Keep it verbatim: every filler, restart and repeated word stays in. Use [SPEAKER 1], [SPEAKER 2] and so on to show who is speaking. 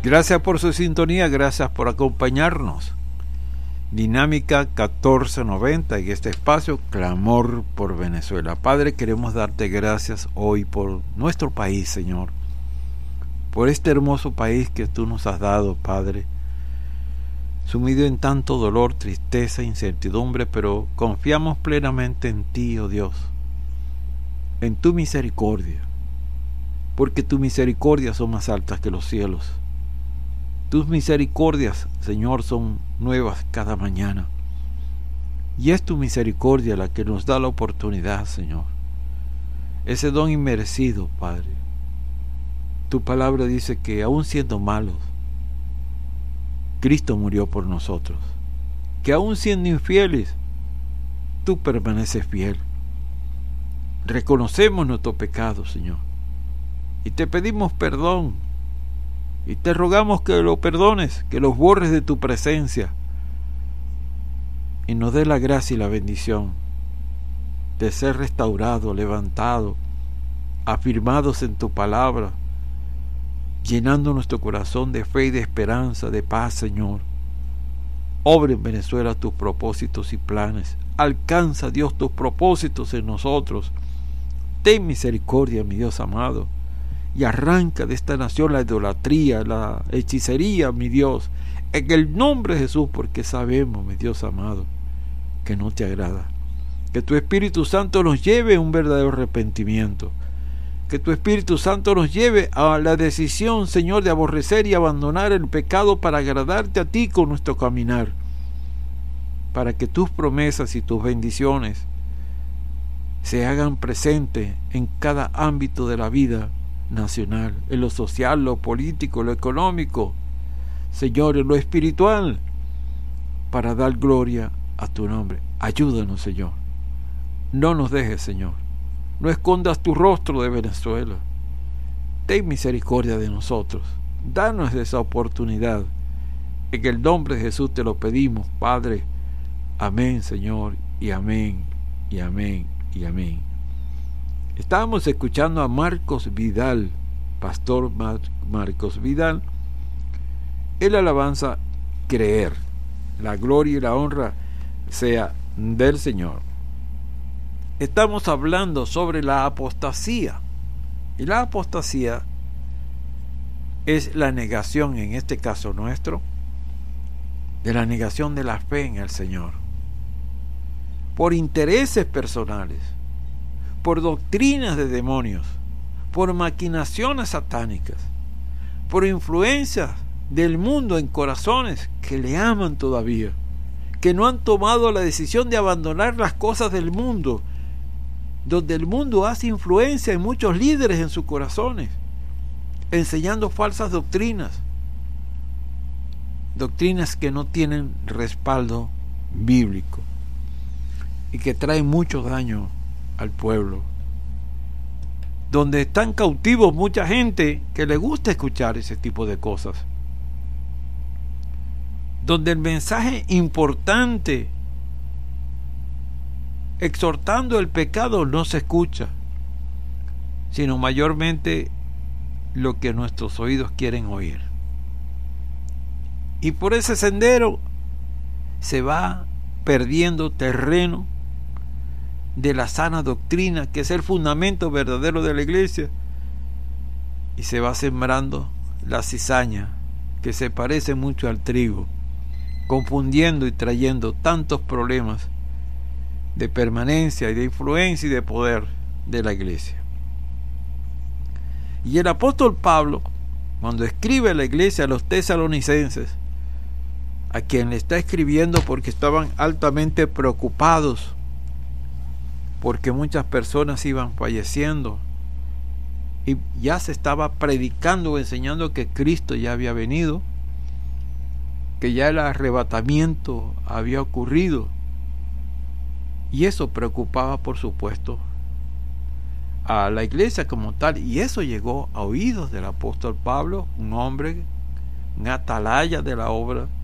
[SPEAKER 1] Gracias por su sintonía, gracias por acompañarnos. Dinámica catorce noventa en este espacio, Clamor por Venezuela. Padre, queremos darte gracias hoy por nuestro país, Señor, por este hermoso país que tú nos has dado, Padre, sumido en tanto dolor, tristeza, incertidumbre, pero confiamos plenamente en ti, oh Dios, en tu misericordia, porque tu misericordia son más altas que los cielos. Tus misericordias, Señor, son nuevas cada mañana. Y es tu misericordia la que nos da la oportunidad, Señor. Ese don inmerecido, Padre. Tu palabra dice que aun siendo malos, Cristo murió por nosotros. Que aun siendo infieles, tú permaneces fiel. Reconocemos nuestro pecado, Señor. Y te pedimos perdón. Y te rogamos que lo perdones, que los borres de tu presencia y nos dé la gracia y la bendición de ser restaurado, levantado, afirmados en tu palabra, llenando nuestro corazón de fe y de esperanza, de paz, Señor. Obra en Venezuela tus propósitos y planes. Alcanza, Dios, tus propósitos en nosotros. Ten misericordia, mi Dios amado. Y arranca de esta nación la idolatría, la hechicería, mi Dios, en el nombre de Jesús, porque sabemos, mi Dios amado, que no te agrada. Que tu Espíritu Santo nos lleve a un verdadero arrepentimiento. Que tu Espíritu Santo nos lleve a la decisión, Señor, de aborrecer y abandonar el pecado para agradarte a ti con nuestro caminar. Para que tus promesas y tus bendiciones se hagan presentes en cada ámbito de la vida nacional, en lo social, lo político, lo económico, Señor, en lo espiritual, para dar gloria a tu nombre. Ayúdanos, Señor. No nos dejes, Señor. No escondas tu rostro de Venezuela. Ten misericordia de nosotros. Danos esa oportunidad. En el nombre de Jesús te lo pedimos, Padre. Amén, Señor, y amén, y amén, y amén. Estábamos escuchando a Marcos Vidal, Pastor Mar- Marcos Vidal, el alabanza Creer. La gloria y la honra sea del Señor. Estamos hablando sobre la apostasía. Y la apostasía es la negación, en este caso nuestro, de la negación de la fe en el Señor. Por intereses personales, por doctrinas de demonios, por maquinaciones satánicas, por influencias del mundo en corazones que le aman todavía, que no han tomado la decisión de abandonar las cosas del mundo, donde el mundo hace influencia en muchos líderes en sus corazones, enseñando falsas doctrinas, doctrinas que no tienen respaldo bíblico y que traen mucho daño al pueblo, donde están cautivos mucha gente que le gusta escuchar ese tipo de cosas, donde el mensaje importante exhortando el pecado no se escucha, sino mayormente lo que nuestros oídos quieren oír. Y por ese sendero se va perdiendo terreno de la sana doctrina, que es el fundamento verdadero de la iglesia, y se va sembrando la cizaña, que se parece mucho al trigo, confundiendo y trayendo tantos problemas de permanencia y de influencia y de poder de la iglesia. Y el apóstol Pablo, cuando escribe a la iglesia, a los tesalonicenses, a quien le está escribiendo porque estaban altamente preocupados, porque muchas personas iban falleciendo y ya se estaba predicando o enseñando que Cristo ya había venido, que ya el arrebatamiento había ocurrido, y eso preocupaba, por supuesto, a la iglesia como tal, y eso llegó a oídos del apóstol Pablo, un hombre, un atalaya de la obra